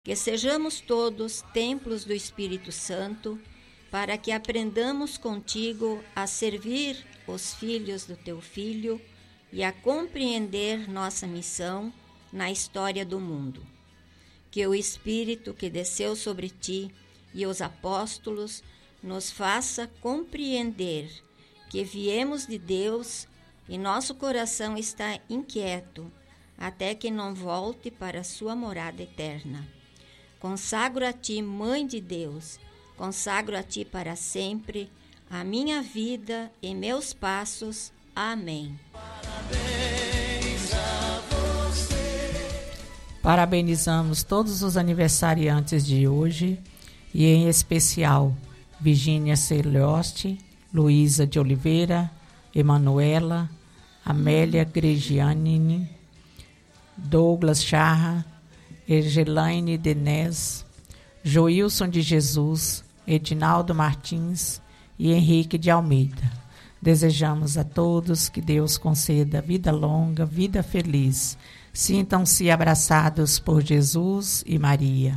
Que sejamos todos templos do Espírito Santo, para que aprendamos contigo a servir os filhos do teu Filho e a compreender nossa missão na história do mundo. Que o Espírito que desceu sobre ti e os apóstolos nos faça compreender que viemos de Deus e nosso coração está inquieto até que não volte para a sua morada eterna. Consagro a ti, Mãe de Deus, consagro a ti para sempre a minha vida e meus passos. Amém. Parabéns a você. Parabenizamos todos os aniversariantes de hoje e, em especial, Virgínia Celioste, Luísa de Oliveira, Emanuela, Amélia Gregianini, Douglas Charra, Ergelaine Denez, Joilson de Jesus, Edinaldo Martins e Henrique de Almeida. Desejamos a todos que Deus conceda vida longa, vida feliz. Sintam-se abraçados por Jesus e Maria.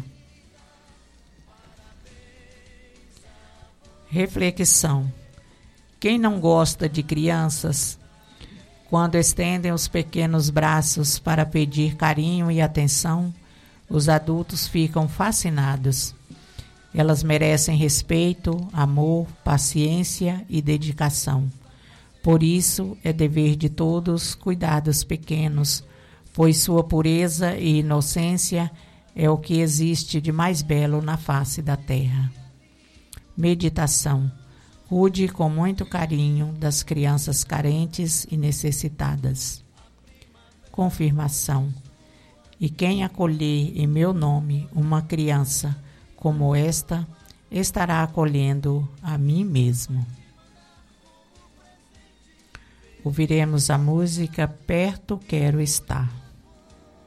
Reflexão. Quem não gosta de crianças? Quando estendem os pequenos braços para pedir carinho e atenção, os adultos ficam fascinados. Elas merecem respeito, amor, paciência e dedicação. Por isso, é dever de todos cuidar dos pequenos, pois sua pureza e inocência é o que existe de mais belo na face da terra. Meditação. Cuide com muito carinho das crianças carentes e necessitadas. Confirmação. E quem acolher em meu nome uma criança como esta, estará acolhendo a mim mesmo. Ouviremos a música Perto Quero Estar.